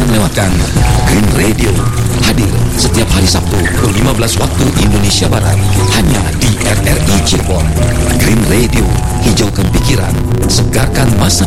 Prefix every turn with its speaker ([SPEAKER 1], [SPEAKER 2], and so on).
[SPEAKER 1] lewatkan. Green Radio hadir setiap hari Sabtu pukul 15 waktu Indonesia Barat hanya di RRI Cirebon. Green Radio, hijaukan pikiran, segarkan masa